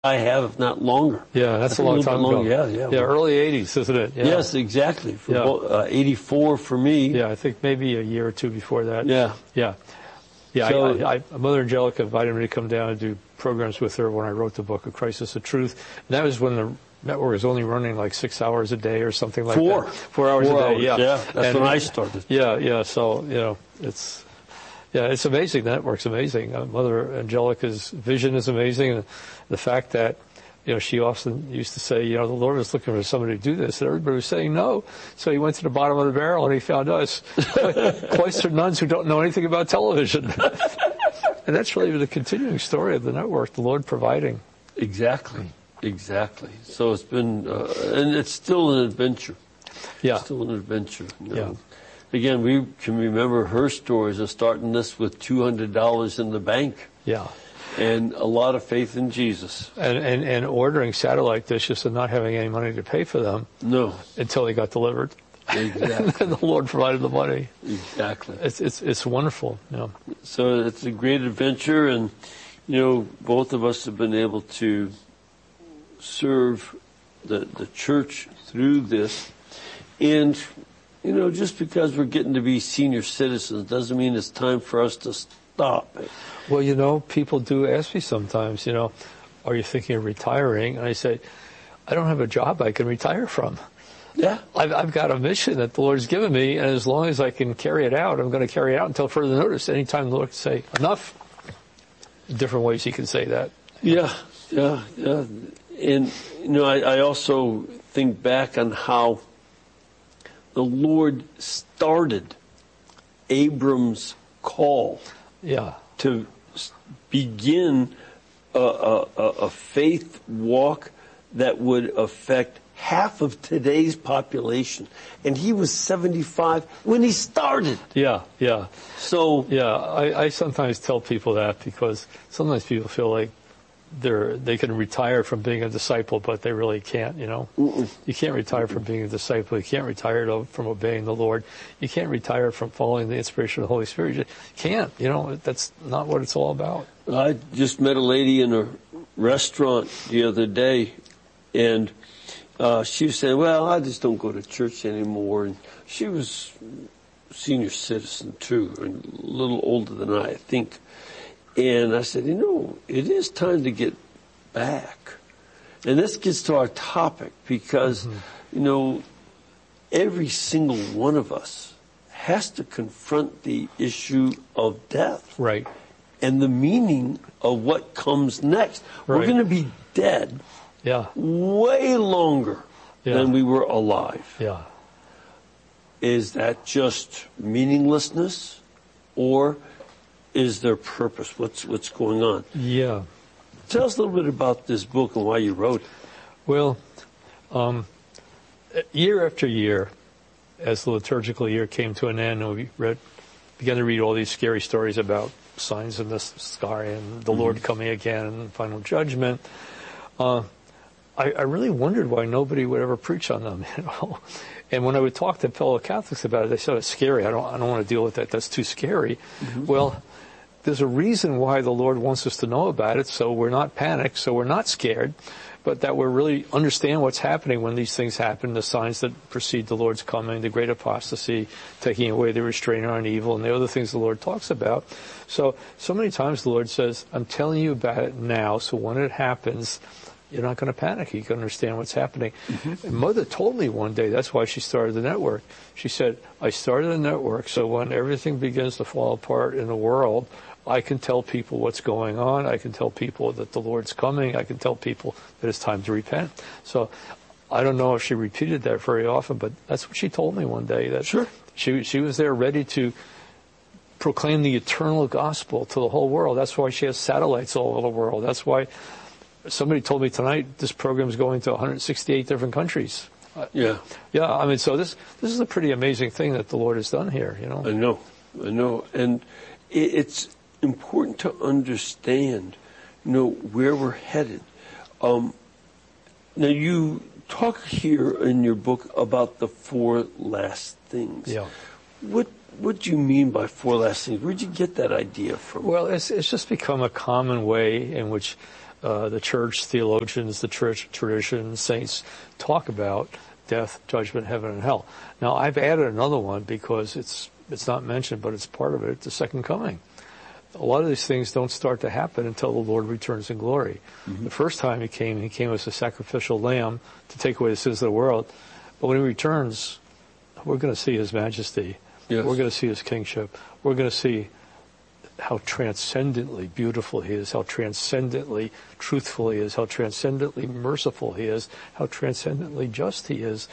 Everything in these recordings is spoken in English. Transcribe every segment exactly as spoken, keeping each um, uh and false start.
I have, if not longer. Yeah, that's a long a time ago. Yeah, yeah. Yeah, early eighties, isn't it? Yeah. Yes, exactly. For yeah. both, uh, eighty-four for me. Yeah, I think maybe a year or two before that. Yeah. Yeah. Yeah, so, I, I, I, Mother Angelica invited me to come down and do programs with her when I wrote the book, A Crisis of Truth. And that was when the network was only running like six hours a day or something like four. that. Four hours Four a day, hours, yeah. Yeah, that's and, when I started. Yeah, yeah, so, you know, it's... Yeah, it's amazing. The network's amazing. Uh, Mother Angelica's vision is amazing. And the fact that, you know, she often used to say, you know, the Lord was looking for somebody to do this, and everybody was saying no. So he went to the bottom of the barrel and he found us, cloistered nuns who don't know anything about television. And that's really the continuing story of the network, the Lord providing. Exactly, exactly. So it's been, uh, and it's still an adventure. Yeah. It's still an adventure. You know? Yeah. Again, we can remember her stories of starting this with two hundred dollars in the bank. Yeah. And a lot of faith in Jesus. And, and, and ordering satellite dishes and not having any money to pay for them. No. Until they got delivered. Exactly. And the Lord provided the money. Exactly. It's, it's, it's wonderful. Yeah. So it's a great adventure, and, you know, both of us have been able to serve the, the church through this. And, you know, just because we're getting to be senior citizens doesn't mean it's time for us to stop. Well, you know, people do ask me sometimes, you know, are you thinking of retiring? And I say, I don't have a job I can retire from. Yeah. I've, I've got a mission that the Lord's given me, and as long as I can carry it out, I'm going to carry it out until further notice. Anytime the Lord can say, enough, different ways he can say that. Yeah, yeah, yeah. And, you know, I, I also think back on how the Lord started Abram's call. Yeah. To begin a, a, a faith walk that would affect half of today's population. And he was seventy-five when he started. Yeah, yeah. So. Yeah, I, I sometimes tell people that because sometimes people feel like they're, they can retire from being a disciple, but they really can't, you know. Mm-mm. You can't retire from being a disciple. You can't retire to, from obeying the Lord. You can't retire from following the inspiration of the Holy Spirit. You can't, you know. That's not what it's all about. I just met a lady in a restaurant the other day, and uh, she was saying, well, I just don't go to church anymore. And she was a senior citizen, too, and a little older than I, I think. And I said, you know, it is time to get back. And this gets to our topic because, mm-hmm. you know, every single one of us has to confront the issue of death. Right. And the meaning of what comes next. Right. We're going to be dead yeah. way longer yeah. than we were alive. Yeah. Is that just meaninglessness, or is there purpose? What's what's going on? Yeah. Tell us a little bit about this book and why you wrote it. Well, um, year after year, as the liturgical year came to an end, and we read, began to read all these scary stories about signs in the sky and the mm-hmm. Lord coming again and final judgment. Uh, I, I really wondered why nobody would ever preach on them, you know. And when I would talk to fellow Catholics about it, they said it's scary. I don't, I don't want to deal with that. That's too scary. Mm-hmm. Well, there's a reason why the Lord wants us to know about it, so we're not panicked, so we're not scared, but that we really understand what's happening when these things happen, the signs that precede the Lord's coming, the great apostasy, taking away the restrainer on evil, and the other things the Lord talks about. So, so many times the Lord says, I'm telling you about it now, so when it happens, you're not going to panic. You can understand what's happening. Mm-hmm. And Mother told me one day, that's why she started the network. She said, I started the network so when everything begins to fall apart in the world, I can tell people what's going on. I can tell people that the Lord's coming. I can tell people that it's time to repent. So I don't know if she repeated that very often, but that's what she told me one day. That sure. She, she was there ready to proclaim the eternal gospel to the whole world. That's why she has satellites all over the world. That's why somebody told me tonight this program is going to one hundred sixty-eight different countries. Yeah. Yeah, I mean, so this this is a pretty amazing thing that the Lord has done here, you know. I know. I know. And it's important to understand, you know, where we're headed. Um, now, you talk here in your book about the four last things. Yeah. What What do you mean by four last things? Where'd you get that idea from? Well, it's it's just become a common way in which uh, the church, theologians, the church tradition, saints talk about death, judgment, heaven, and hell. Now, I've added another one because it's it's not mentioned, but it's part of it, the second coming. A lot of these things don't start to happen until the Lord returns in glory. Mm-hmm. The first time he came, he came as a sacrificial lamb to take away the sins of the world. But when he returns, we're going to see his majesty. Yes. We're going to see his kingship. We're going to see how transcendently beautiful he is, how transcendently truthful he is, how transcendently merciful he is, how transcendently just he is.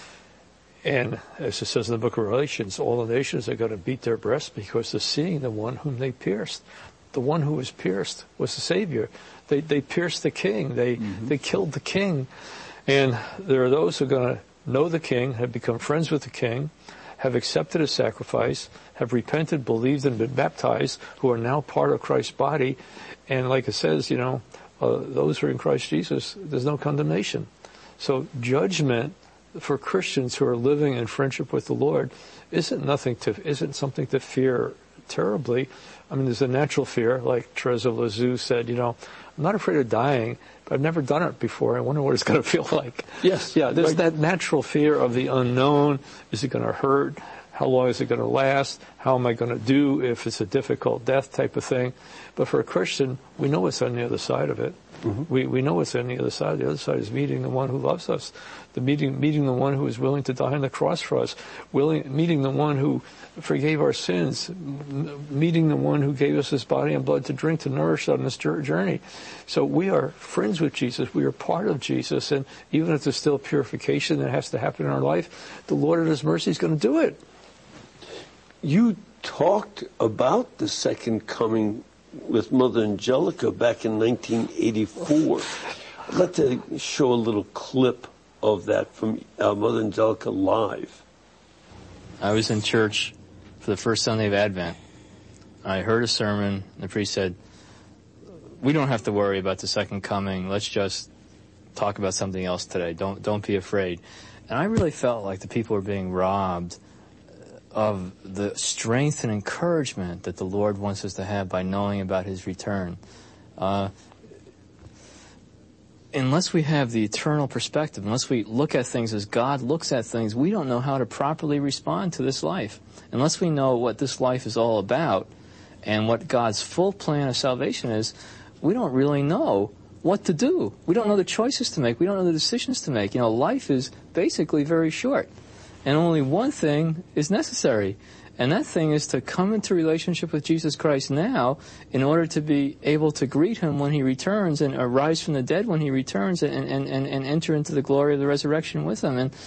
And as it says in the book of Revelations, all the nations are going to beat their breasts because they're seeing the one whom they pierced. The one who was pierced was the Savior. They they pierced the King. They mm-hmm. they killed the King. And there are those who are going to know the King, have become friends with the King, have accepted his sacrifice, have repented, believed, and been baptized, who are now part of Christ's body. And like it says, you know, uh, those who are in Christ Jesus, there's no condemnation. So judgment for Christians who are living in friendship with the Lord isn't nothing to, isn't something to fear terribly. I mean, there's a natural fear, like Teresa of Lisieux said, you know, I'm not afraid of dying, but I've never done it before. I wonder what it's going to feel like. Yes. Yeah, there's right. that natural fear of the unknown. Is it going to hurt? How long is it going to last? How am I going to do if it's a difficult death type of thing? But for a Christian, we know what's on the other side of it. Mm-hmm. We we know what's on the other side. The other side is meeting the one who loves us, the meeting meeting the one who is willing to die on the cross for us, willing meeting the one who forgave our sins, m- meeting the one who gave us his body and blood to drink, to nourish on this journey. So we are friends with Jesus. We are part of Jesus, and even if there's still purification that has to happen in our life, the Lord in his mercy is going to do it. You talked about the second coming with Mother Angelica back in nineteen eighty-four. I'd like to show a little clip of that from uh, Mother Angelica live. I was in church for the first Sunday of Advent. I heard a sermon. The priest said, we don't have to worry about the second coming. Let's just talk about something else today. Don't don't be afraid. And I really felt like the people were being robbed of the strength and encouragement that the Lord wants us to have by knowing about his return. Uh, unless we have the eternal perspective, unless we look at things as God looks at things, we don't know how to properly respond to this life. Unless we know what this life is all about and what God's full plan of salvation is, we don't really know what to do. We don't know the choices to make. We don't know the decisions to make. You know, life is basically very short. And only one thing is necessary, and that thing is to come into relationship with Jesus Christ now in order to be able to greet him when he returns and arise from the dead when he returns and, and, and, and enter into the glory of the resurrection with him. And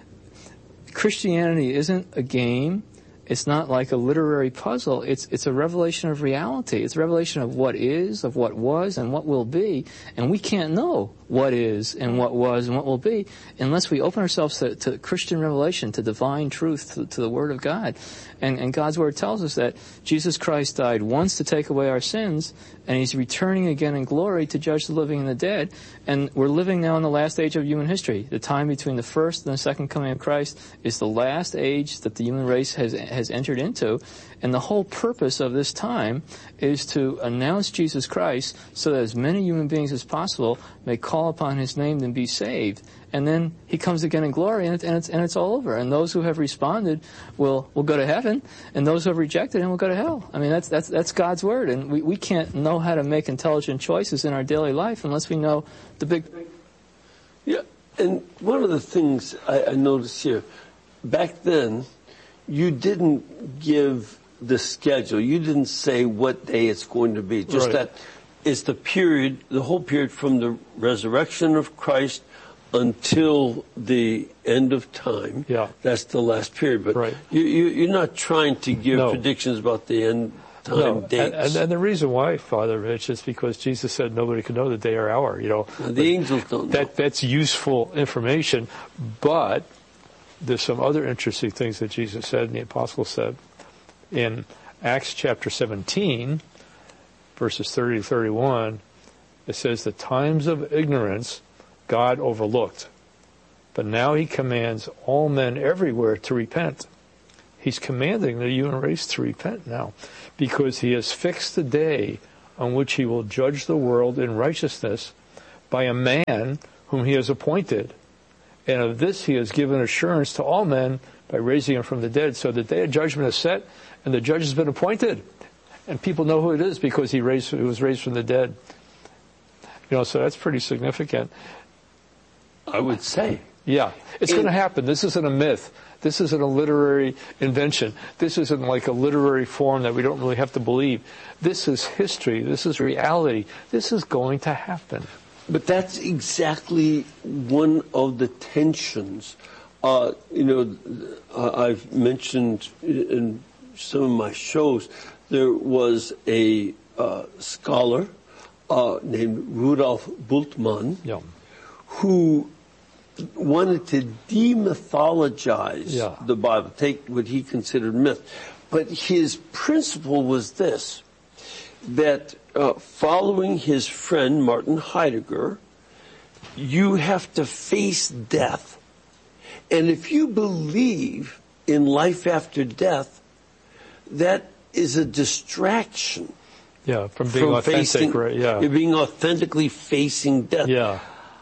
Christianity isn't a game. It's not like a literary puzzle. It's it's a revelation of reality. It's a revelation of what is, of what was, and what will be. And we can't know what is and what was and what will be unless we open ourselves to, to Christian revelation, to divine truth, to, to the Word of God. And, and God's Word tells us that Jesus Christ died once to take away our sins, and he's returning again in glory to judge the living and the dead. And we're living now in the last age of human history. The time between the first and the second coming of Christ is the last age that the human race has has entered into. And the whole purpose of this time is to announce Jesus Christ so that as many human beings as possible may call upon his name and be saved. And then he comes again in glory, and, it, and, it's, and it's all over. And those who have responded will, will go to heaven, and those who have rejected him will go to hell. I mean, that's that's that's God's Word. And we, we can't know how to make intelligent choices in our daily life unless we know the big picture. Yeah, and one of the things I, I noticed here, back then, you didn't give the schedule. You didn't say what day it's going to be. Just right. that it's the period, the whole period from the resurrection of Christ until the end of time. Yeah. That's the last period. But right. you, you, you're not trying to give no. predictions about the end time no. dates. And, and the reason why, Father Rich, is because Jesus said nobody can know the day or hour. You know, the angels don't know. That, that's useful information, but there's some other interesting things that Jesus said and the apostles said. In Acts chapter seventeen, verses thirty to thirty-one, it says, the times of ignorance God overlooked, but now he commands all men everywhere to repent. He's commanding the human race to repent now because he has fixed the day on which he will judge the world in righteousness by a man whom he has appointed. And of this he has given assurance to all men by raising him from the dead. So the day of judgment is set, and the judge has been appointed. And people know who it is because he raised, he was raised from the dead. You know, so that's pretty significant. I would say. Yeah, it's going to happen. This isn't a myth. This isn't a literary invention. This isn't like a literary form that we don't really have to believe. This is history. This is reality. This is going to happen. But that's exactly one of the tensions. Uh, you know, I've mentioned in some of my shows, there was a uh, scholar uh, named Rudolf Bultmann Yeah. who wanted to demythologize Yeah. the Bible, take what he considered myth. But his principle was this, that uh, following his friend Martin Heidegger, you have to face death. And if you believe in life after death, that is a distraction. Yeah, from being from authentic, facing, right? Yeah. You're being authentically facing death. Yeah.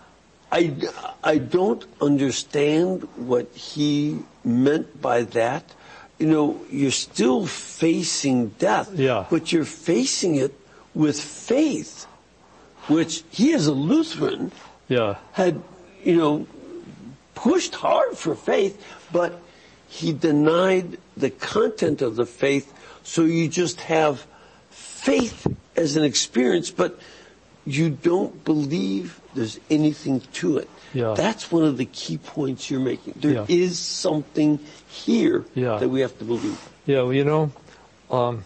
I, I don't understand what he meant by that. You know, you're still facing death, Yeah. but you're facing it with faith, which he as a Lutheran Yeah. had, you know, pushed hard for faith, but he denied the content of the faith, so you just have faith as an experience, but you don't believe there's anything to it. Yeah. That's one of the key points you're making. There Yeah. is something here Yeah. that we have to believe. Yeah, well, you know, um,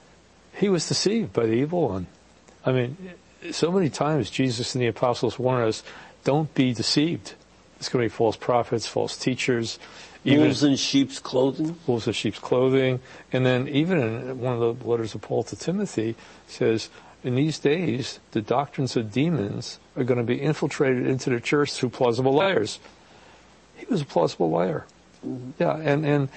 he was deceived by the evil one. I mean, so many times Jesus and the apostles warn us, don't be deceived. There's going to be false prophets, false teachers. Even Wolves in sheep's clothing. wolves in sheep's clothing. And then even in one of the letters of Paul to Timothy says, in these days, the doctrines of demons are going to be infiltrated into the church through plausible liars. He was a plausible liar. Mm-hmm. Yeah, and, and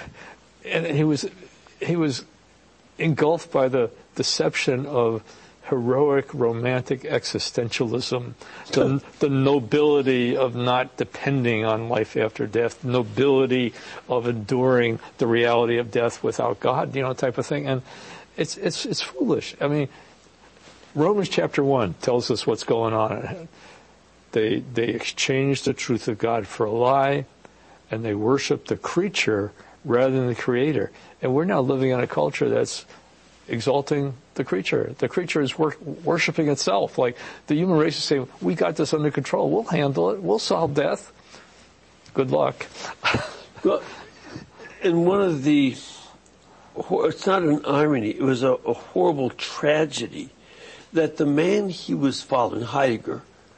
and he was he was engulfed by the deception of heroic, romantic existentialism, the, the nobility of not depending on life after death, nobility of enduring the reality of death without God, you know, type of thing. And it's it's it's foolish. I mean, Romans chapter one tells us what's going on. They they exchanged the truth of God for a lie, and they worship the creature rather than the Creator. And we're now living in a culture that's exalting the creature. The creature is wor- worshiping itself. Like the human race is saying, we got this under control. We'll handle it. We'll solve death. Good luck. Well, and one of the, it's not an irony, it was a, a horrible tragedy that the man he was following, Heidegger,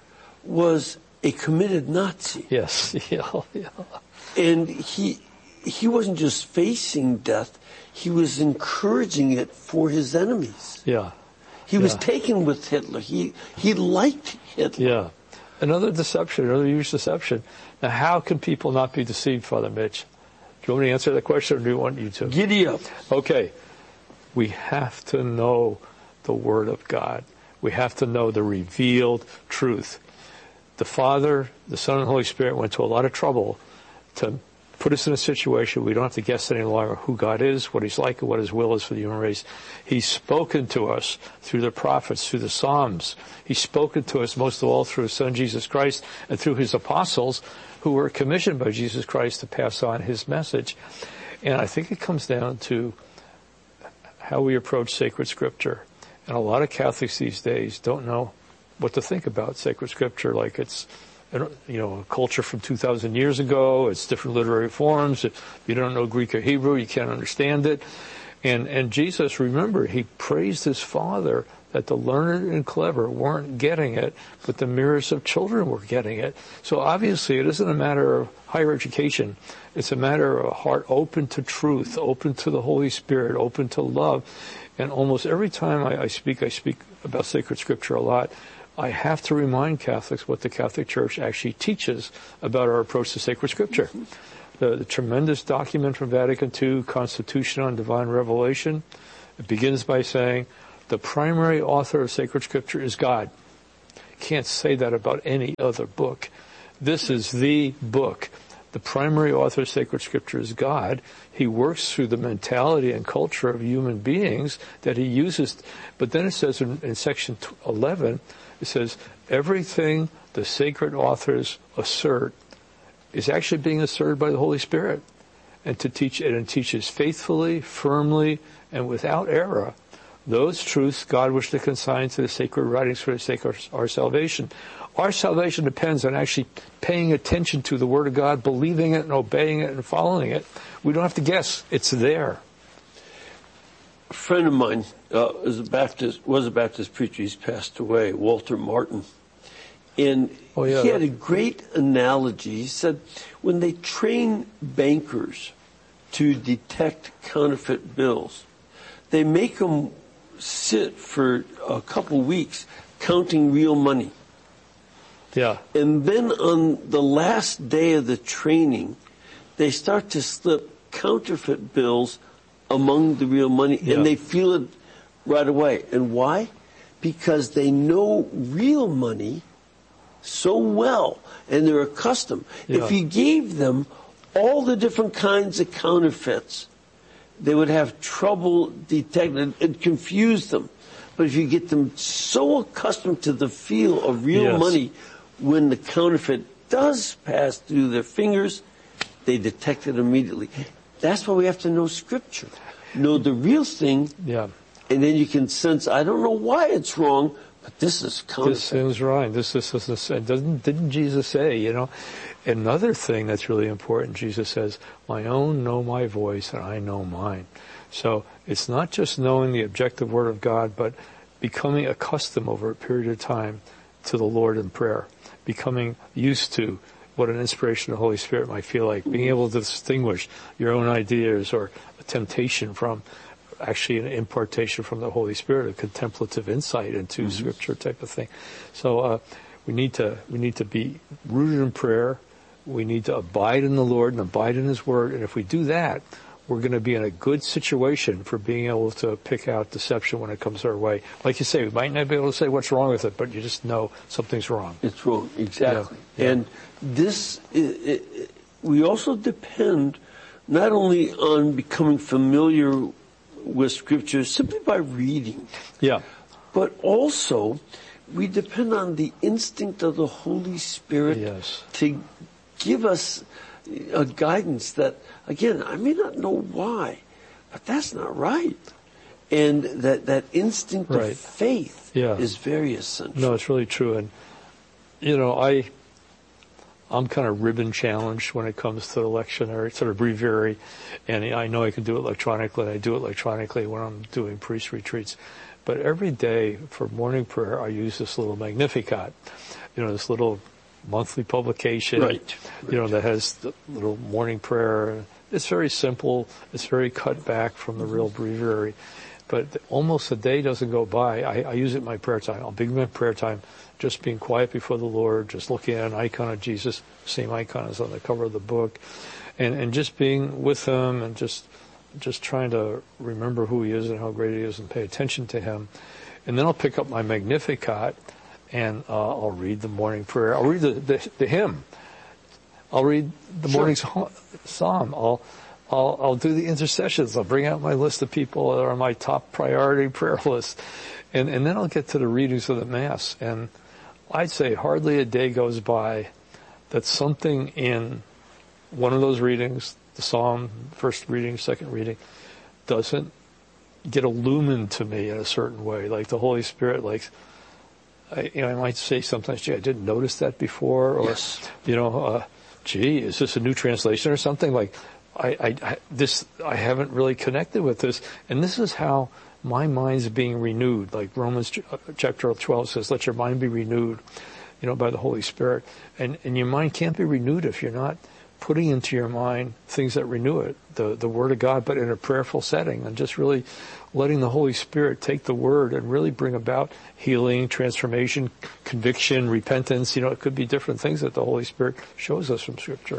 was a committed Nazi. Yes. Yeah. Yeah. And he he wasn't just facing death, he was encouraging it for his enemies. Yeah. He was Yeah. taken with Hitler. He he liked Hitler. Yeah. Another deception, another huge deception. Now, how can people not be deceived, Father Mitch? Do you want me to answer that question, or do you want you to? Giddy up. Okay. We have to know the Word of God. We have to know the revealed truth. The Father, the Son, and the Holy Spirit went to a lot of trouble to put us in a situation we don't have to guess any longer who God is, what He's like, and what His will is for the human race. He's spoken to us through the prophets, through the Psalms. He's spoken to us most of all through His Son, Jesus Christ, and through His apostles, who were commissioned by Jesus Christ to pass on His message. And I think it comes down to how we approach sacred Scripture. And a lot of Catholics these days don't know what to think about sacred Scripture, like it's, you know, a culture from two thousand years ago. It's different literary forms. If you don't know Greek or Hebrew, you can't understand it. And and Jesus, remember, He praised His Father that the learned and clever weren't getting it, but the myriads of children were getting it. So obviously it isn't a matter of higher education. It's a matter of a heart open to truth, open to the Holy Spirit, open to love. And almost every time I, I speak, I speak about sacred Scripture a lot. I have to remind Catholics what the Catholic Church actually teaches about our approach to sacred Scripture. The, the tremendous document from Vatican Two, Constitution on Divine Revelation, it begins by saying, The primary author of sacred scripture is God. Can't say that about any other book. This is the book. The primary author of sacred scripture is God. He works through the mentality and culture of human beings that he uses. But then it says in, in section eleven, it says, everything the sacred authors assert is actually being asserted by the Holy Spirit. And to teach it, and teaches faithfully, firmly, and without error those truths God wished to consign to the sacred writings for the sake of our salvation. Our salvation depends on actually paying attention to the Word of God, believing it and obeying it and following it. We don't have to guess. It's there. A friend of mine uh, is a Baptist, was a Baptist preacher. He's passed away, Walter Martin. And oh, yeah, he had a great analogy. He said, when they train bankers to detect counterfeit bills, they make them sit for a couple weeks counting real money. Yeah. And then on the last day of the training, they start to slip counterfeit bills among the real money, yeah. and they feel it right away. And why? Because they know real money so well, and they're accustomed. Yeah. If you gave them all the different kinds of counterfeits, they would have trouble detecting it. It confused them. But if you get them so accustomed to the feel of real yes. money, when the counterfeit does pass through their fingers, they detect it immediately. That's why we have to know Scripture. Know the real thing, yeah. and then you can sense, I don't know why it's wrong, but this is counterfeit. This seems right. This is, this is, doesn't, didn't Jesus say, you know? Another thing that's really important, Jesus says, my own know my voice and I know mine. So it's not just knowing the objective Word of God, but becoming accustomed over a period of time to the Lord in prayer, becoming used to what an inspiration of the Holy Spirit might feel like, being able to distinguish your own ideas or a temptation from actually an impartation from the Holy Spirit, a contemplative insight into mm-hmm. Scripture type of thing. So uh, we need to we need to be rooted in prayer. We need to abide in the Lord and abide in His Word. And if we do that, we're going to be in a good situation for being able to pick out deception when it comes our way. Like you say, we might not be able to say what's wrong with it, but you just know something's wrong. It's wrong, exactly. Yeah. Yeah. And this, it, it, we also depend not only on becoming familiar with Scripture simply by reading, yeah, but also we depend on the instinct of the Holy Spirit yes. to give us a guidance that, again, I may not know why, but that's not right. And that, that instinct right. of faith yeah. is very essential. No, it's really true. And, you know, I, I'm kind of ribbon challenged when it comes to the lectionary, sort of breviary, and I know I can do it electronically, and I do it electronically when I'm doing priest retreats. But every day for morning prayer, I use this little Magnificat, you know, this little monthly publication, right. you know, that has the little morning prayer. It's very simple. It's very cut back from the real breviary. But almost a day doesn't go by. I, I use it in my prayer time. I'll begin my prayer time just being quiet before the Lord, just looking at an icon of Jesus, same icon as on the cover of the book, and, and just being with Him and just just trying to remember who He is and how great He is and pay attention to Him. And then I'll pick up my Magnificat and uh, I'll read the morning prayer. I'll read the, the, the hymn. I'll read the sure. morning psalm. I'll, I'll, I'll do the intercessions. I'll bring out my list of people that are on my top priority prayer list. And, and then I'll get to the readings of the Mass. And I'd say hardly a day goes by that something in one of those readings, the psalm, first reading, second reading, doesn't get illumined to me in a certain way. Like the Holy Spirit, like, I, you know, I might say sometimes, gee, I didn't notice that before. Or, yes. you know, uh, gee, is this a new translation or something? Like, I, I, I, this, I haven't really connected with this. And this is how my mind's being renewed. Like Romans chapter twelve says, let your mind be renewed, you know, by the Holy Spirit. And, and your mind can't be renewed if you're not putting into your mind things that renew it, the, the Word of God, but in a prayerful setting, and just really letting the Holy Spirit take the Word and really bring about healing, transformation, conviction, repentance. You know, it could be different things that the Holy Spirit shows us from Scripture.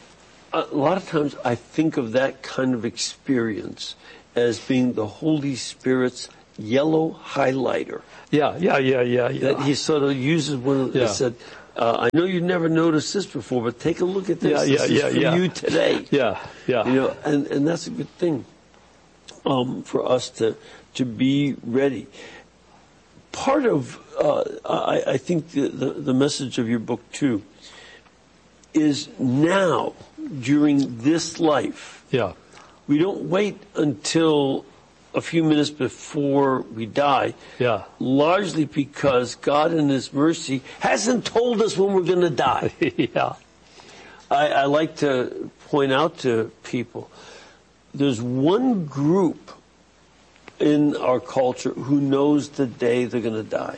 A lot of times I think of that kind of experience as being the Holy Spirit's yellow highlighter. Yeah, yeah, yeah, yeah, yeah. That he sort of uses one of Yeah. he said, uh, I know you've never noticed this before, but take a look at this. Yeah, this yeah, is yeah, for yeah. you today. Yeah, yeah. You know, and, and that's a good thing um, for us to to be ready. Part of, uh, I, I think the, the, the message of your book too is now, during this life, Yeah. we don't wait until a few minutes before we die, Yeah. largely because God in His mercy hasn't told us when we're going to die. Yeah. I, I like to point out to people, there's one group in our culture who knows the day they're going to die.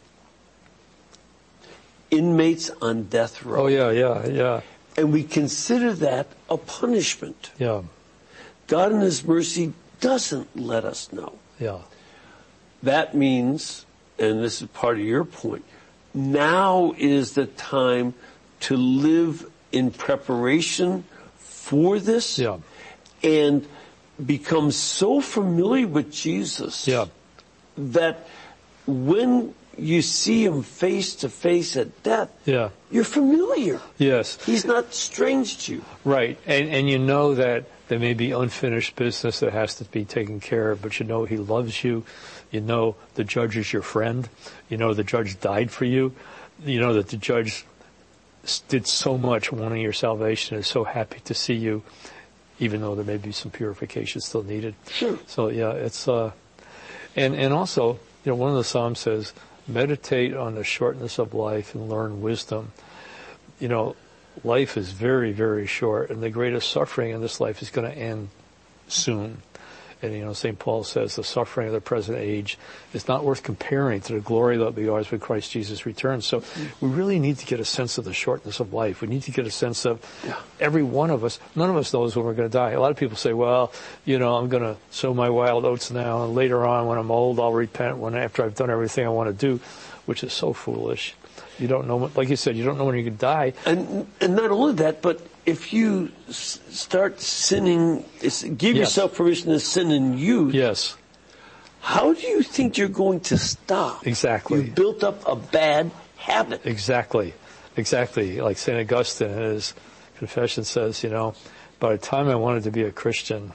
Inmates on death row. Oh, yeah, yeah, yeah, And we consider that a punishment. yeah, God in His mercy doesn't let us know. yeah. That means, and this is part of your point, now is the time to live in preparation for this Yeah. and become so familiar with Jesus Yeah. that when you see Him face to face at death, Yeah. you're familiar. Yes. He's not strange to you. Right. And and you know that there may be unfinished business that has to be taken care of, but you know He loves you. You know the judge is your friend. You know the judge died for you. You know that the judge did so much wanting your salvation, is so happy to see you, even though there may be some purification still needed. Sure. So yeah, it's uh and and also, you know, one of the Psalms says, meditate on the shortness of life and learn wisdom. You know, life is very, very short, and the greatest suffering in this life is going to end soon. And, you know, Saint Paul says the suffering of the present age is not worth comparing to the glory that will be ours when Christ Jesus returns. So we really need to get a sense of the shortness of life. We need to get a sense of every one of us. None of us knows when we're going to die. A lot of people say, well, you know, I'm going to sow my wild oats now, and later on when I'm old, I'll repent when after I've done everything I want to do, which is so foolish. You don't know, when, like you said, you don't know when you could die. And and not only that, but if you s- start sinning, it's- give Yes. yourself permission to sin in youth, Yes, how do you think you're going to stop? exactly. You built up a bad habit. Exactly. Exactly. Like Saint Augustine in his confession says, you know, by the time I wanted to be a Christian,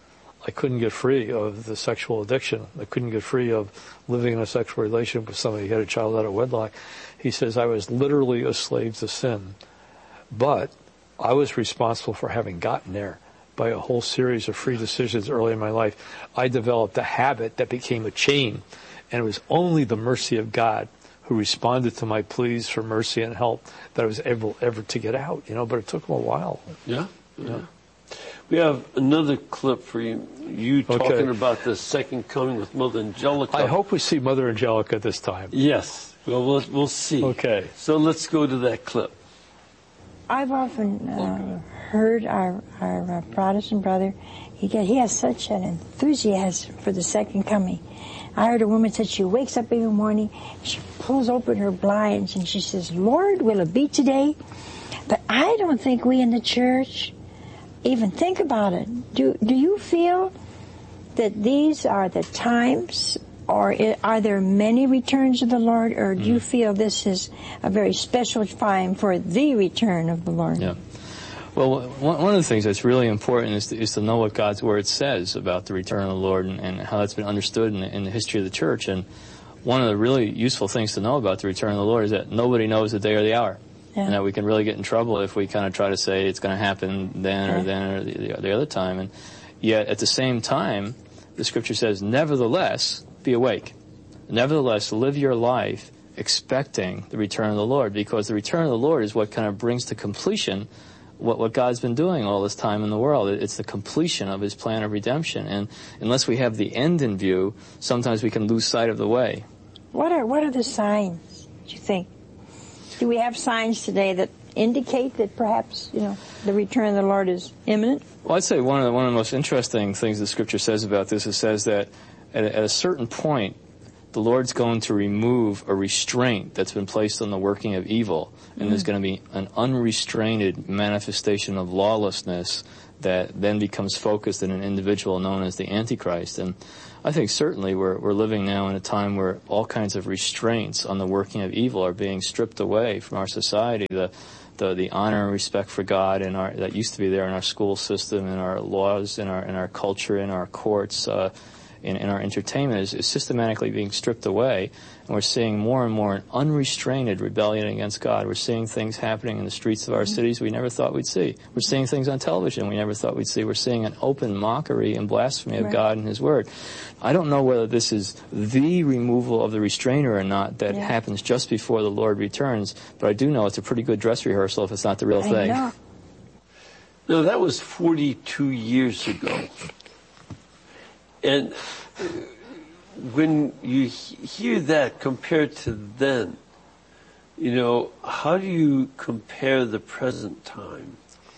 I couldn't get free of the sexual addiction. I couldn't get free of living in a sexual relationship with somebody who had a child out of wedlock. He says, I was literally a slave to sin. But I was responsible for having gotten there by a whole series of free decisions early in my life. I developed a habit that became a chain, and it was only the mercy of God who responded to my pleas for mercy and help that I was able ever to get out, you know, but it took him a while. Yeah. Yeah. We have another clip for you. You Okay. talking about the second coming with Mother Angelica. I hope we see Mother Angelica this time. Yes. Well, we'll, we'll see. Okay. So let's go to that clip. I've often uh, heard our, our uh, Protestant brother, he get, he has such an enthusiasm for the second coming. I heard a woman said she wakes up every morning, she pulls open her blinds and she says, Lord, will it be today? But I don't think we in the church even think about it. Do, do you feel that these are the times, or are there many returns of the Lord, or do you feel this is a very special time for the return of the Lord? Yeah. Well, one one of the things that's really important is to, is to know what God's Word says about the return of the Lord, and, and how that's been understood in the, in the history of the church. And one of the really useful things to know about the return of the Lord is that nobody knows the day or the hour. Yeah. And that we can really get in trouble if we kind of try to say it's going to happen then or Yeah. then or the, the other time. And yet, at the same time, the Scripture says, nevertheless, be awake. Nevertheless, live your life expecting the return of the Lord, because the return of the Lord is what kind of brings to completion what, what God's been doing all this time in the world. It's the completion of His plan of redemption. And unless we have the end in view, sometimes we can lose sight of the way. What are what are the signs, do you think? Do we have signs today that indicate that perhaps, you know, the return of the Lord is imminent? Well, I'd say one of the, one of the most interesting things the Scripture says about this, it says that at a, at a certain point, the Lord's going to remove a restraint that's been placed on the working of evil, and mm-hmm. there's going to be an unrestrained manifestation of lawlessness that then becomes focused in an individual known as the Antichrist. And I think certainly we're we're living now in a time where all kinds of restraints on the working of evil are being stripped away from our society. The the, the honor and respect for God in our that used to be there in our school system, in our laws, in our in our culture, in our courts, uh, in, in our entertainment is, is systematically being stripped away. And we're seeing more and more an unrestrained rebellion against God. We're seeing things happening in the streets of our cities we never thought we'd see. We're seeing things on television we never thought we'd see. We're seeing an open mockery and blasphemy of right. God and His Word. I don't know whether this is the removal of the restrainer or not that yeah. happens just before the Lord returns, but I do know it's a pretty good dress rehearsal if it's not the real I thing. know. No, that was forty-two years ago. And when you hear that compared to then, you know, how do you compare the present time?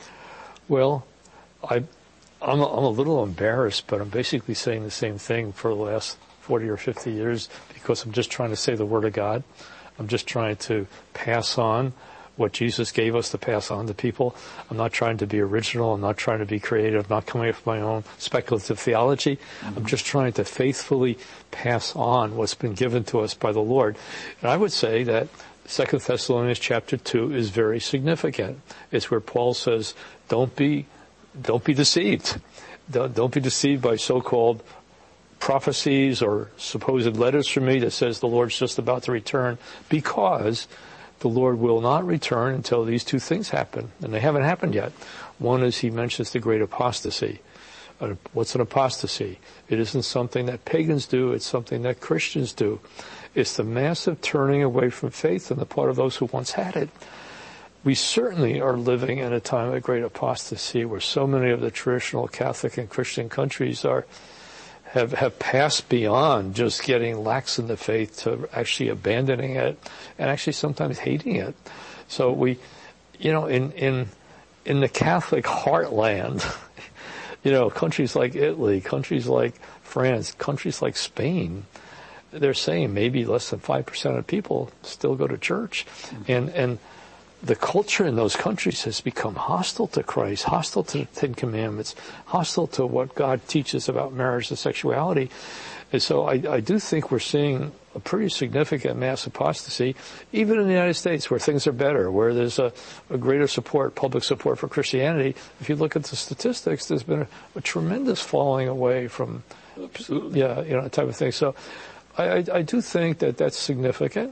Well, I, I'm, a, I'm a little embarrassed, but I'm basically saying the same thing for the last forty or fifty years because I'm just trying to say the Word of God. I'm just trying to pass on what Jesus gave us to pass on to people. I'm not trying to be original. I'm not trying to be creative. I'm not coming up with my own speculative theology. Mm-hmm. I'm just trying to faithfully pass on what's been given to us by the Lord. And I would say that Second Thessalonians chapter two is very significant. It's where Paul says, don't be, don't be deceived. Don't, don't be deceived by so-called prophecies or supposed letters from me that says the Lord's just about to return, because the Lord will not return until these two things happen, and they haven't happened yet. One is he mentions the great apostasy. Uh, what's an apostasy? It isn't something that pagans do, it's something that Christians do. It's the massive turning away from faith on the part of those who once had it. We certainly are living in a time of great apostasy where so many of the traditional Catholic and Christian countries are have have passed beyond just getting lax in the faith to actually abandoning it and actually sometimes hating it. So we, you know, in in in the Catholic heartland, you know, countries like Italy, countries like France, countries like Spain, they're saying maybe less than five percent of people still go to church. Mm-hmm. And and the culture in those countries has become hostile to Christ, hostile to the Ten Commandments, hostile to what God teaches about marriage and sexuality. And so I, I do think we're seeing a pretty significant mass apostasy, even in the United States where things are better, where there's a, a greater support, public support for Christianity. If you look at the statistics, there's been a, a tremendous falling away from, Absolutely. yeah, you know, type of thing. So I, I, I do think that that's significant.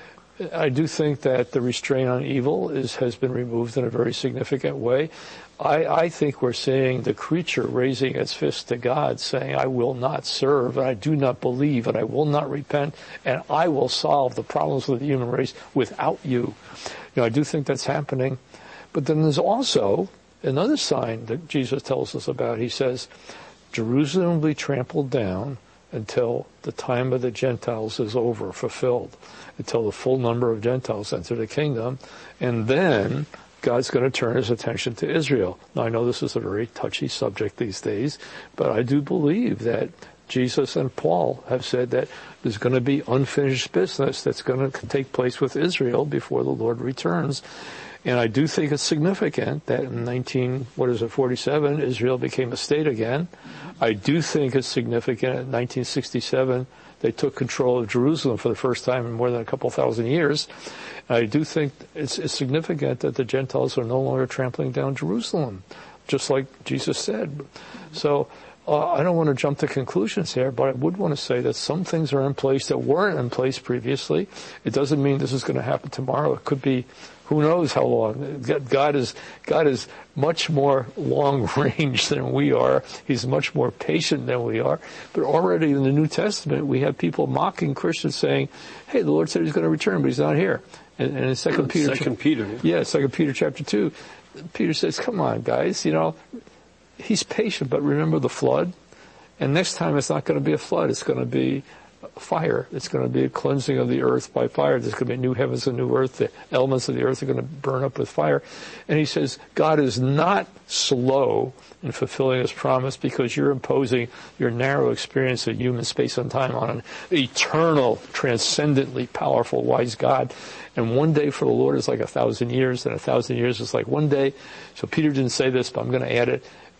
I do think that the restraint on evil is, has been removed in a very significant way. I, I think we're seeing the creature raising its fist to God, saying, I will not serve, and I do not believe, and I will not repent, and I will solve the problems of the human race without you. You know, I do think that's happening. But then there's also another sign that Jesus tells us about. He says, Jerusalem will be trampled down until the time of the Gentiles is over, fulfilled, until the full number of Gentiles enter the kingdom, and then God's going to turn his attention to Israel. Now, I know this is a very touchy subject these days, but I do believe that Jesus and Paul have said that there's going to be unfinished business that's going to take place with Israel before the Lord returns. And I do think it's significant that in nineteen, what is it, forty-seven, Israel became a state again. I do think it's significant in nineteen sixty-seven, they took control of Jerusalem for the first time in more than a couple thousand years. I do think it's, it's significant that the Gentiles are no longer trampling down Jerusalem, just like Jesus said. So uh, I don't want to jump to conclusions here, but I would want to say that some things are in place that weren't in place previously. It doesn't mean this is going to happen tomorrow. It could be, who knows how long. God is, God is much more long range than we are. He's much more patient than we are. But already in the New Testament, we have people mocking Christians saying, hey, the Lord said he's going to return, but he's not here. And, and in Second Peter, Second Peter, yeah, yeah Second Peter chapter two, Peter says, come on, guys, you know, he's patient, but remember the flood? And next time it's not going to be a flood, it's going to be fire. It's going to be a cleansing of the earth by fire. There's going to be new heavens and new earth. The elements of the earth are going to burn up with fire. And he says, God is not slow in fulfilling his promise because you're imposing your narrow experience of human space and time on an eternal, transcendently powerful, wise God. And one day for the Lord is like a thousand years, and a thousand years is like one day. So Peter didn't say this, but I'm going to add it.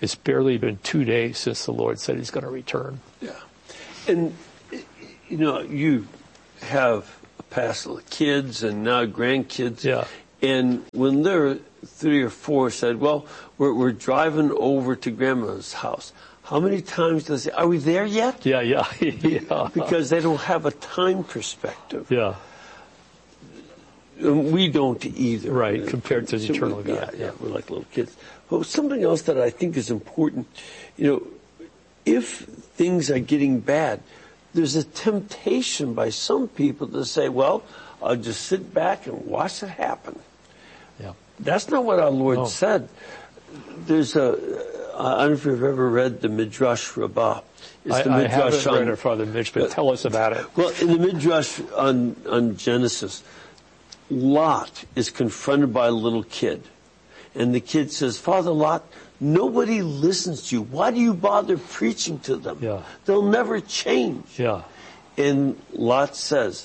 it's barely been two days since the Lord said he's going to return. Yeah. And, you know, you have a past of kids and now grandkids. Yeah. And when they're three or four, said, well, we're, we're driving over to Grandma's house. How many times do they say, are we there yet? Yeah, yeah, yeah. Because they don't have a time perspective. Yeah. And we don't either. Right, compared to the So eternal we, God. Yeah, yeah, we're like little kids. But something else that I think is important, you know, if things are getting bad, there's a temptation by some people to say, well, I'll just sit back and watch it happen. Yeah. That's not what our Lord No. said. There's a, I don't know if you've ever read the Midrash Rabbah. It's I, the I Midrash haven't on, read it, Father Mitch, but tell us about it. Well, in the Midrash on, on Genesis, Lot is confronted by a little kid. And the kid says, Father Lot, nobody listens to you. Why do you bother preaching to them? Yeah. They'll never change. Yeah. And Lot says,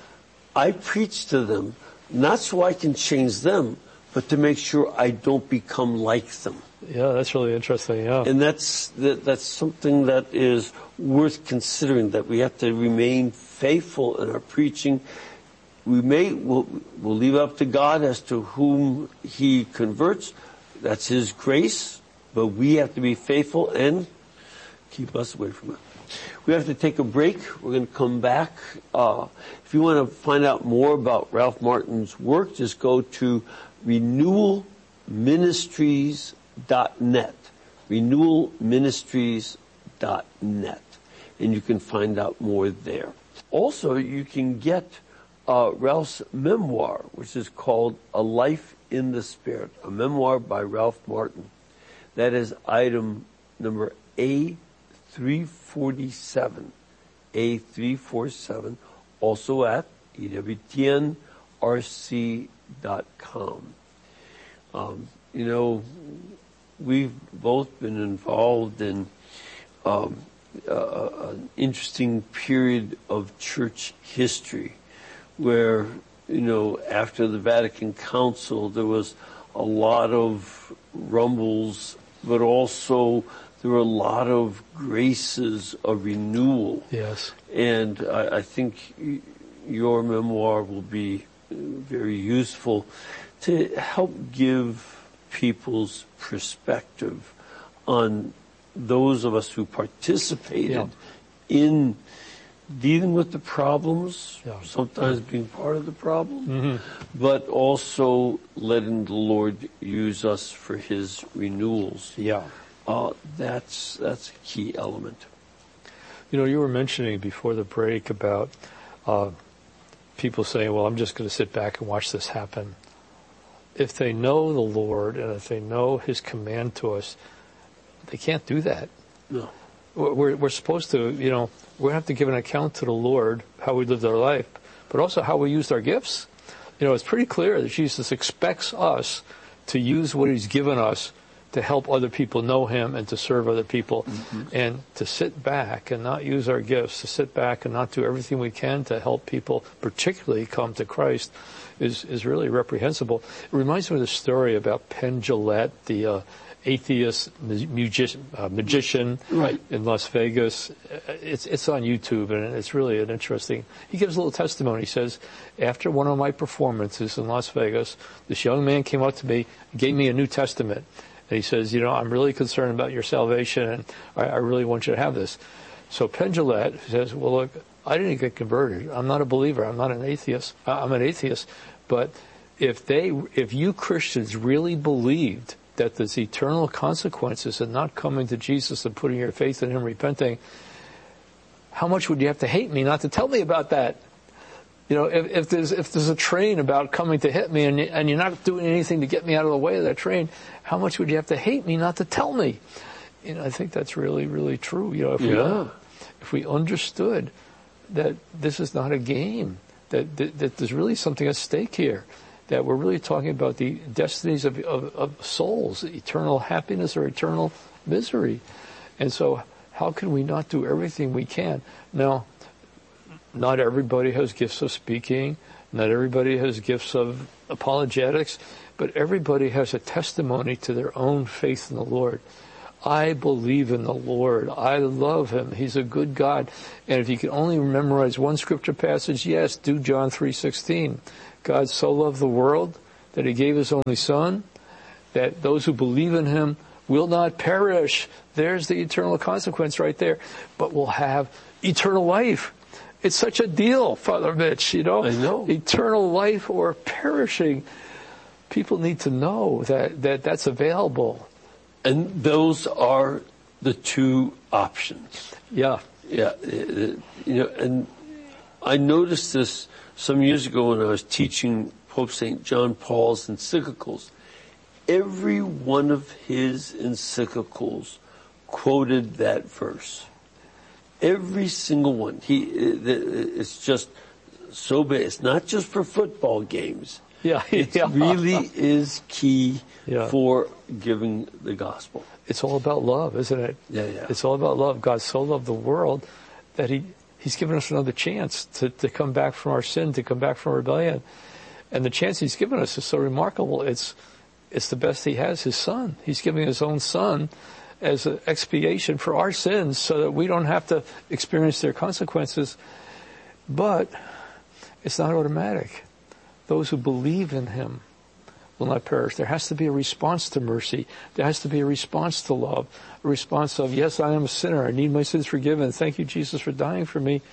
I preach to them not so I can change them, but to make sure I don't become like them. Yeah, that's really interesting, yeah. And that's that, that's something that is worth considering, that we have to remain faithful in our preaching. We may, we'll, we'll leave up to God as to whom he converts. That's his grace. But we have to be faithful and keep us away from it. We have to take a break. We're going to come back. Uh, if you want to find out more about Ralph Martin's work, just go to renewal ministries dot net. renewal ministries dot net. And you can find out more there. Also, you can get Uh, Ralph's memoir, which is called A Life in the Spirit, a memoir by Ralph Martin. That is item number A three forty-seven, A three forty-seven, also at E W T N R C dot com. Um, you know, we've both been involved in um, uh, an interesting period of church history, where, you know, after the Vatican Council, there was a lot of rumbles, but also there were a lot of graces of renewal. Yes. And I, I think your memoir will be very useful to help give people's perspective on those of us who participated Yeah. in dealing with the problems, Yeah. sometimes being part of the problem, Mm-hmm. but also letting the Lord use us for his renewals. Yeah. Uh, that's that's a key element. You know, you were mentioning before the break about uh, people saying, well, I'm just going to sit back and watch this happen. If they know the Lord and if they know his command to us, they can't do that. No. We're, we're supposed to, you know, we have to give an account to the Lord, how we lived our life, but also how we used our gifts. You know, it's pretty clear that Jesus expects us to use what he's given us to help other people know him and to serve other people, mm-hmm. and to sit back and not use our gifts, to sit back and not do everything we can to help people, particularly come to Christ, is, is really reprehensible. It reminds me of the story about Penn Jillette, the uh, atheist magician, uh, magician right. in Las Vegas. It's it's on YouTube, and it's really an interesting. He gives a little testimony. He says, after one of my performances in Las Vegas, this young man came up to me, gave me a New Testament, and he says, you know, I'm really concerned about your salvation, and I, I really want you to have this. So Penn Jillette says, well, look, I didn't get converted. I'm not a believer. I'm not an atheist. I'm an atheist. But if they, if you Christians really believed that there's eternal consequences in not coming to Jesus and putting your faith in him, repenting, how much would you have to hate me not to tell me about that? You know, if, if there's if there's a train about coming to hit me and, and you're not doing anything to get me out of the way of that train, how much would you have to hate me not to tell me? You know, I think that's really, really true. You know, if yeah. we if we understood that this is not a game, that, that that there's really something at stake here, that we're really talking about the destinies of, of, of souls, eternal happiness or eternal misery. And so how can we not do everything we can? Now, not everybody has gifts of speaking. Not everybody has gifts of apologetics. But everybody has a testimony to their own faith in the Lord. I believe in the Lord. I love him. He's a good God. And if you can only memorize one scripture passage, yes, do John three sixteen. God so loved the world that he gave his only son, that those who believe in him will not perish. There's the eternal consequence right there, but will have eternal life. It's such a deal, Father Mitch, you know. I know. Eternal life or perishing. People need to know that, that that's available. And those are the two options. Yeah. Yeah. You know, and I noticed this some years ago when I was teaching Pope Saint John Paul's encyclicals. Every one of his encyclicals quoted that verse. Every single one. He, it's just so big. It's not just for football games. Yeah, it yeah. really is key yeah. for giving the gospel. It's all about love, isn't it? Yeah, yeah. It's all about love. God so loved the world that he, he's given us another chance to, to come back from our sin, to come back from rebellion. And the chance he's given us is so remarkable. It's, it's the best he has, his son. He's giving his own son as an expiation for our sins so that we don't have to experience their consequences. But it's not automatic. Those who believe in him will not perish. There has to be a response to mercy. There has to be a response to love. A response of, yes, I am a sinner. I need my sins forgiven. Thank you, Jesus, for dying for me.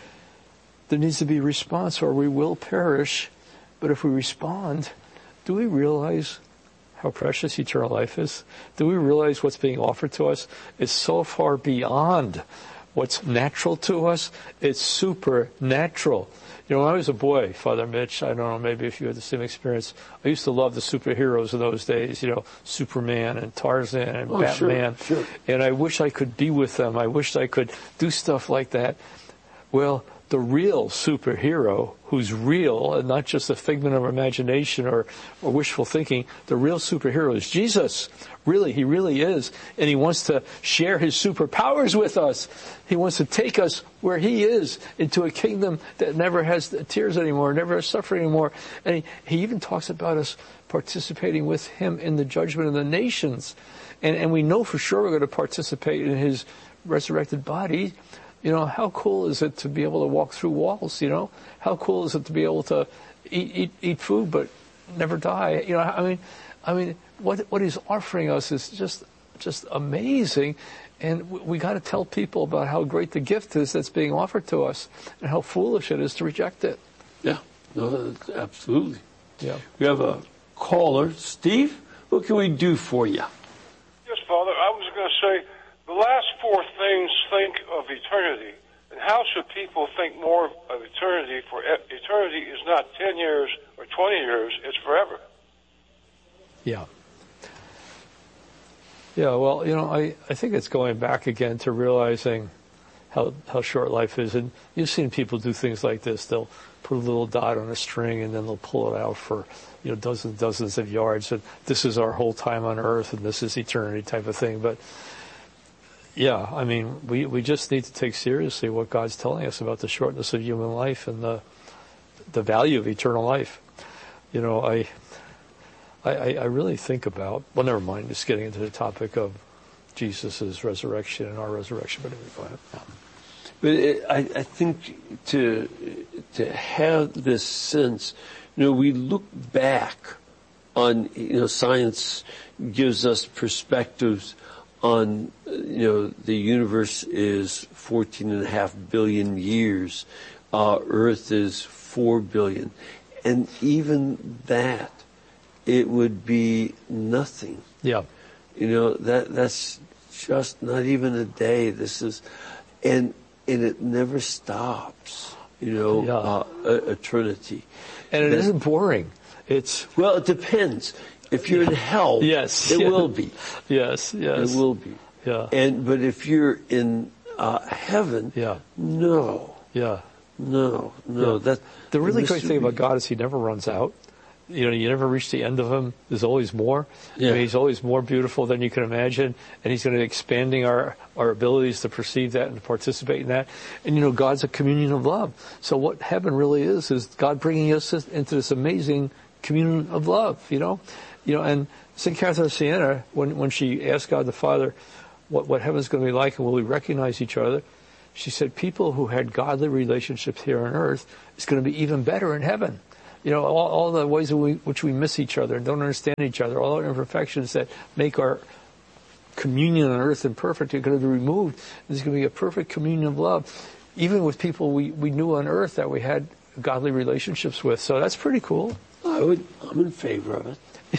There needs to be a response or we will perish. But if we respond, do we realize how precious eternal life is? Do we realize what's being offered to us is so far beyond what's natural to us? It's supernatural. You know, when I was a boy, Father Mitch, I don't know, maybe if you had the same experience, I used to love the superheroes of those days, you know, Superman and Tarzan and oh, Batman. Sure, sure. And I wish I could be with them. I wished I could do stuff like that. Well, the real superhero, who's real and not just a figment of imagination or, or wishful thinking, the real superhero is Jesus. Really, he really is. And he wants to share his superpowers with us. He wants to take us where he is, into a kingdom that never has tears anymore, never has suffering anymore. And he, he even talks about us participating with him in the judgment of the nations. And, and we know for sure we're going to participate in his resurrected body. You know, how cool is it to be able to walk through walls, you know? How cool is it to be able to eat, eat, eat food but never die? You know, I mean, I mean, what, what he's offering us is just, just amazing. And we, we got to tell people about how great the gift is that's being offered to us and how foolish it is to reject it. Yeah, no, absolutely. Yeah. We have a caller. Steve, what can we do for you? Yes, Father, I was going to say, the last four things think of eternity. And how should people think more of eternity? For eternity is not ten years or twenty years, it's forever. Yeah. Yeah, well, you know, I, I think it's going back again to realizing how how short life is. And you've seen people do things like this. They'll put a little dot on a string and then they'll pull it out for, you know, dozens dozens of yards. And this is our whole time on earth and this is eternity type of thing. But yeah, I mean, we, we just need to take seriously what God's telling us about the shortness of human life and the the value of eternal life. You know, I I, I really think about, well, never mind, just getting into the topic of Jesus' resurrection and our resurrection, but anyway, go ahead. Yeah. But it, I, I think to to have this sense, you know, we look back on, you know, science gives us perspectives on, you know, the universe is fourteen and a half billion years. Uh, Earth is four billion. And even that, it would be nothing. Yeah. You know, that that's just not even a day. This is, and, and it never stops, you know, yeah. uh, eternity. And it that, isn't boring. It's, well, it depends. If you're in hell, yes, it yeah. will be. Yes, yes. It will be. Yeah. And, but if you're in, uh, heaven, yeah. no. Yeah. No, no. Yeah. That, the really great thing be, about God is he never runs out. You know, you never reach the end of him. There's always more. Yeah. I mean, he's always more beautiful than you can imagine. And he's going to be expanding our, our abilities to perceive that and to participate in that. And, you know, God's a communion of love. So what heaven really is, is God bringing us into this amazing communion of love, you know. You know, and Saint Catherine of Siena, when, when she asked God the Father, what, what heaven's going to be like and will we recognize each other? She said, people who had godly relationships here on earth is going to be even better in heaven. You know, all, all the ways in we, which we miss each other and don't understand each other, all our imperfections that make our communion on earth imperfect are going to be removed. There's going to be a perfect communion of love, even with people we, we knew on earth that we had godly relationships with. So that's pretty cool. I would, I'm in favor of it.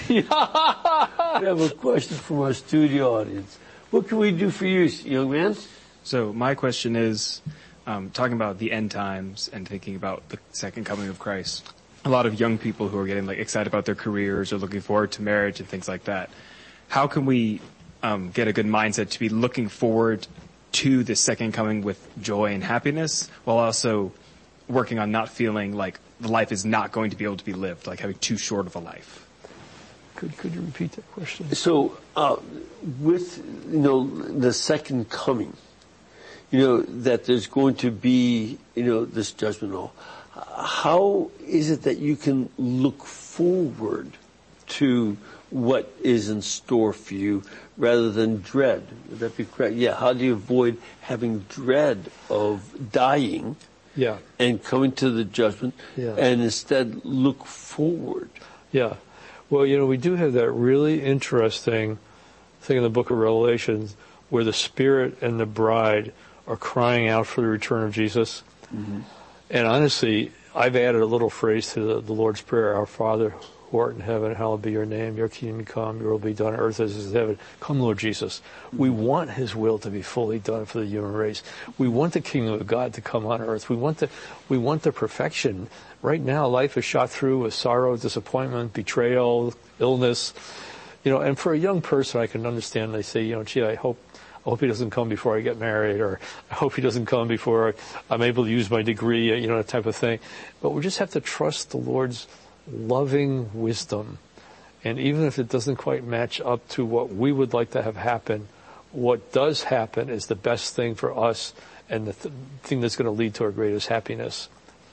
I have a question from our studio audience. What can we do for you, young man? So my question is, um, talking about the end times and thinking about the second coming of Christ. A lot of young people who are getting like excited about their careers or looking forward to marriage and things like that. How can we um, get a good mindset to be looking forward to the second coming with joy and happiness, while also working on not feeling like the life is not going to be able to be lived, like having too short of a life? Could could you repeat that question? So, uh, with, you know, the second coming, you know, that there's going to be, you know, this judgment all, how is it that you can look forward to what is in store for you rather than dread? Would that be correct? Yeah, how do you avoid having dread of dying Yeah. and coming to the judgment Yeah. and instead look forward? Yeah. Well, you know, we do have that really interesting thing in the book of Revelation where the Spirit and the bride are crying out for the return of Jesus. Mm-hmm. And honestly, I've added a little phrase to the, the Lord's Prayer, Our Father, who art in heaven, hallowed be your name, your kingdom come, your will be done on earth as it is in heaven. Come, Lord Jesus. We want his will to be fully done for the human race. We want the kingdom of God to come on earth. We want the, we want the perfection. Right now, life is shot through with sorrow, disappointment, betrayal, illness. You know, and for a young person, I can understand, they say, you know, gee, I hope, I hope he doesn't come before I get married, or I hope he doesn't come before I'm able to use my degree, you know, that type of thing. But we just have to trust the Lord's loving wisdom. And even if it doesn't quite match up to what we would like to have happen, what does happen is the best thing for us and the th- thing that's going to lead to our greatest happiness.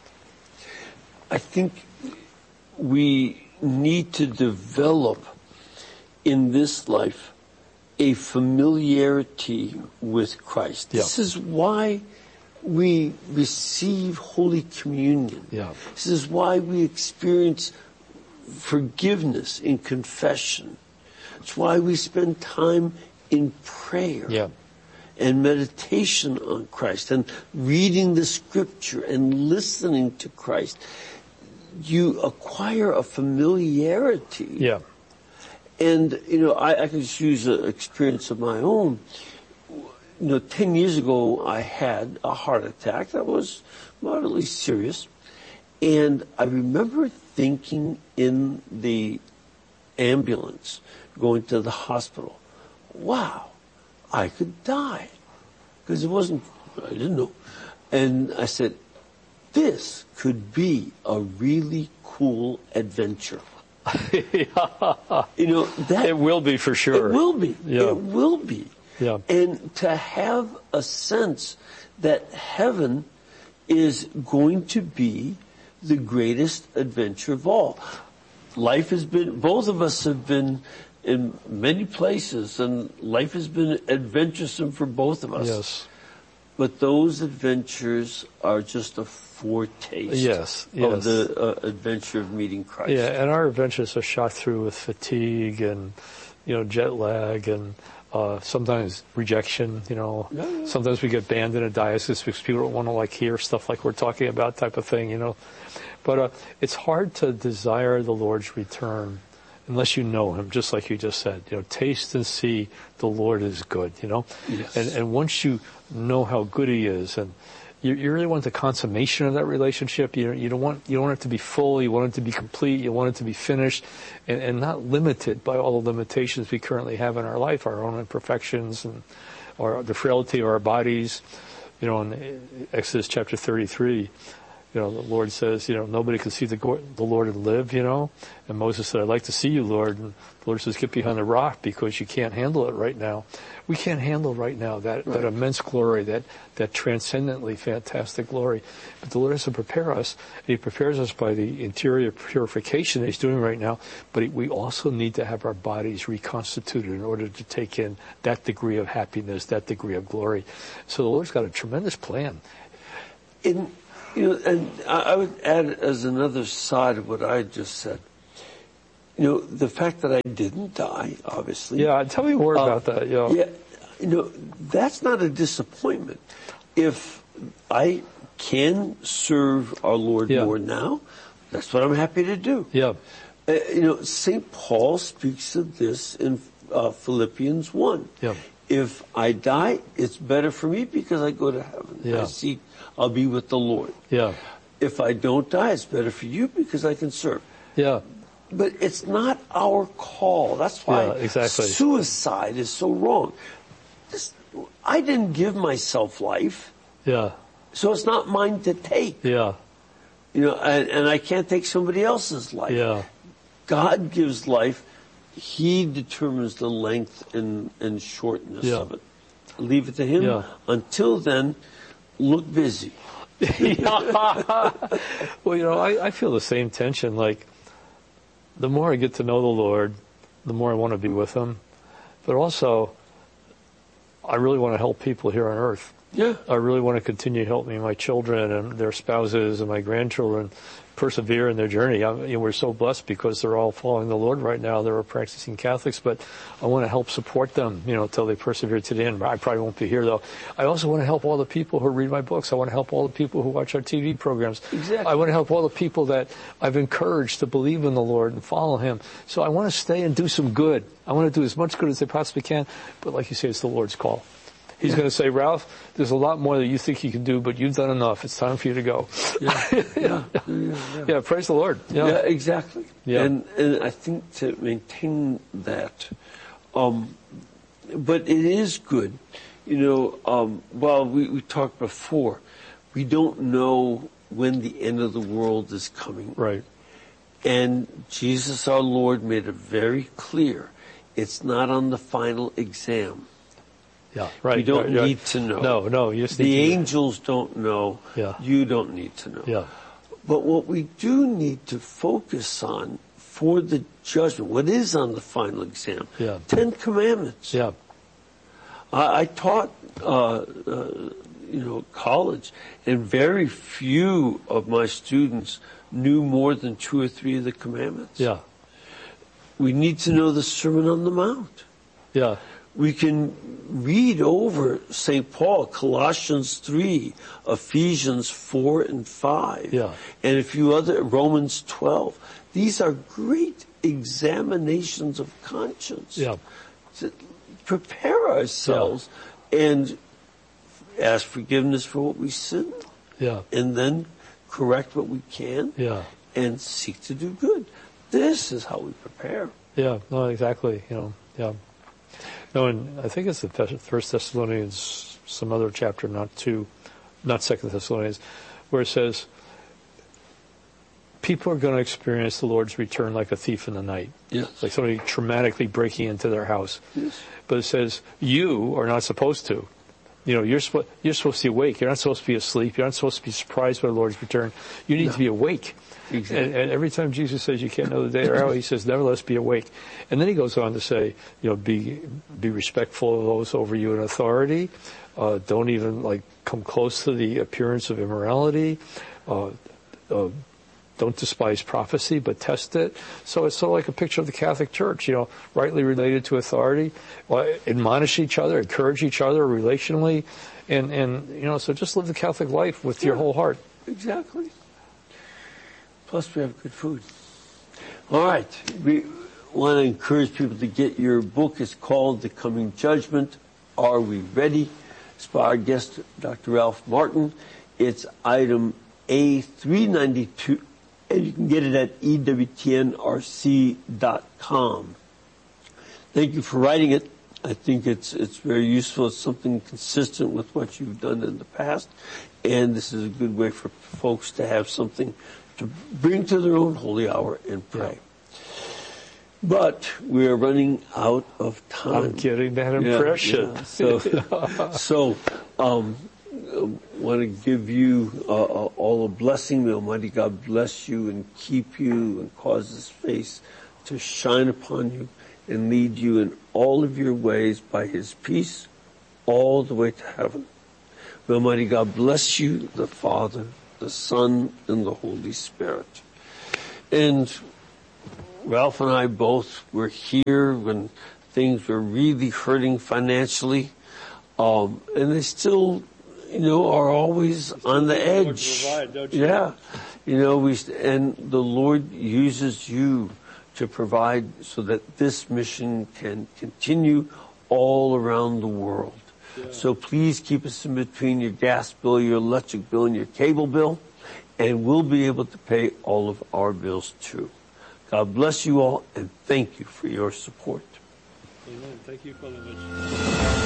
I think we need to develop in this life a familiarity with Christ. Yeah. This is why we receive Holy Communion. Yeah. This is why we experience forgiveness in confession. It's why we spend time in prayer. Yeah. And meditation on Christ and reading the scripture and listening to Christ. You acquire a familiarity. Yeah. And, you know, I, I can just use an experience of my own. You know, ten years ago, I had a heart attack that was moderately serious. And I remember thinking in the ambulance going to the hospital, wow, I could die. Because it wasn't, I didn't know. And I said, this could be a really cool adventure. Yeah. You know, that It will be for sure. It will be. Yeah. It will be. Yeah. And to have a sense that heaven is going to be the greatest adventure of all. Life has been, both of us have been in many places, and life has been adventuresome for both of us. Yes. But those adventures are just a foretaste Yes, of yes. the uh, adventure of meeting Christ. Yeah, and our adventures are shot through with fatigue and, you know, jet lag and uh, sometimes rejection, you know. Yeah, yeah. Sometimes we get banned in a diocese because people don't want to, like, hear stuff like we're talking about type of thing, you know. But uh, it's hard to desire the Lord's return unless you know him, just like you just said. You know, taste and see the Lord is good, you know. Yes. And, and once you know how good he is, and you, you really want the consummation of that relationship. You, you don't want you don't want it to be full. You want it to be complete. You want it to be finished, and, and not limited by all the limitations we currently have in our life, our own imperfections, and or the frailty of our bodies. You know, in Exodus chapter thirty-three, you know, the Lord says, you know, nobody can see the, the Lord and live, you know. And Moses said, I'd like to see you, Lord. And the Lord says, get behind the rock because you can't handle it right now. We can't handle right now that, right. that immense glory, that, that transcendently fantastic glory. But the Lord has to prepare us. And He prepares us by the interior purification that He's doing right now. But we also need to have our bodies reconstituted in order to take in that degree of happiness, that degree of glory. So the Lord's got a tremendous plan. In, you know, and I would add as another side of what I just said, you know, the fact that I didn't die, obviously. Yeah, tell me more uh, about that. You know. Yeah, you know, that's not a disappointment. If I can serve our Lord yeah. more now, that's what I'm happy to do. Yeah. Uh, you know, Saint Paul speaks of this in uh, Philippians one. Yeah. If I die, it's better for me because I go to heaven. Yeah. I seek, I'll be with the Lord. Yeah. If I don't die, it's better for you because I can serve. Yeah. But it's not our call. That's why yeah, exactly. suicide is so wrong. This, I didn't give myself life. Yeah. So it's not mine to take. Yeah. You know, and, and I can't take somebody else's life. Yeah. God gives life. He determines the length and, and shortness yeah. of it. Leave it to Him. Yeah. Until then, look busy. Well, you know, I, I feel the same tension. Like, the more I get to know the Lord, the more I want to be with Him. But also, I really want to help people here on earth. Yeah. I really want to continue helping my children and their spouses and my grandchildren persevere in their journey. I, you know, we're so blessed because they're all following the Lord right now. They're practicing Catholics, but I want to help support them, you know, until they persevere to the end. I probably won't be here, though. I also want to help all the people who read my books. I want to help all the people who watch our T V programs. Exactly. I want to help all the people that I've encouraged to believe in the Lord and follow Him. So I want to stay and do some good. I want to do as much good as I possibly can, but like you say, it's the Lord's call. He's yeah. going to say, Ralph, there's a lot more that you think you can do, but you've done enough. It's time for you to go. Yeah, yeah, yeah, yeah, yeah. yeah praise the Lord. Yeah, yeah exactly. Yeah. And, and I think to maintain that, um, but it is good. You know, um, well, we, we talked before, we don't know when the end of the world is coming. Right. And Jesus our Lord made it very clear, it's not on the final exam. Yeah, right. We don't right, need right. to know. No, no. You just the need to angels know. don't know. Yeah. You don't need to know. Yeah. But what we do need to focus on for the judgment, what is on the final exam? Yeah. Ten Commandments. Yeah. I, I taught, uh, uh, you know, college, and very few of my students knew more than two or three of the commandments. Yeah. We need to know the Sermon on the Mount. Yeah. We can read over Saint Paul, Colossians three, Ephesians four and five, yeah. and a few other, Romans twelve. These are great examinations of conscience. Yeah. To prepare ourselves yeah. and ask forgiveness for what we sin. Yeah. And then correct what we can. Yeah. And seek to do good. This is how we prepare. Yeah, no, exactly. You know, yeah. No, and I think it's the First Thessalonians, some other chapter, not two, not Second Thessalonians, where it says, people are going to experience the Lord's return like a thief in the night. Yes. Like somebody traumatically breaking into their house. Yes. But it says, you are not supposed to. You know, you're, sp- you're supposed to be awake. You're not supposed to be asleep. You're not supposed to be surprised by the Lord's return. You need no. to be awake. Exactly. And, and every time Jesus says you can't know the day or hour, He says, nevertheless be awake. And then He goes on to say, you know, be be respectful of those over you in authority. Uh, don't even, like, come close to the appearance of immorality. Uh, uh, don't despise prophecy, but test it. So it's sort of like a picture of the Catholic Church, you know, rightly related to authority. Well, admonish each other, encourage each other relationally. And, and you know, so just live the Catholic life with yeah. your whole heart. Exactly. Plus, we have good food. All right. We want to encourage people to get your book. It's called The Coming Judgment. Are We Ready? It's by our guest, Doctor Ralph Martin. It's item A three ninety-two, and you can get it at E W T N R C dot com. Thank you for writing it. I think it's it's very useful. It's something consistent with what you've done in the past, and this is a good way for folks to have something to bring to their own holy hour and pray. Yeah. But we are running out of time. I'm getting that impression. Yeah, yeah. So, so um, I want to give you uh, all a blessing. May Almighty God bless you and keep you and cause His face to shine upon you and lead you in all of your ways by His peace all the way to heaven. May Almighty God bless you, the Father, the Son, and the Holy Spirit. And Ralph and I both were here when things were really hurting financially, um, and they still, you know, are always on the edge. Provide, don't you? Yeah, you know, we and the Lord uses you to provide so that this mission can continue all around the world. Yeah. So please keep us in between your gas bill, your electric bill, and your cable bill, and we'll be able to pay all of our bills too. God bless you all, and thank you for your support. Amen. Thank you, Father.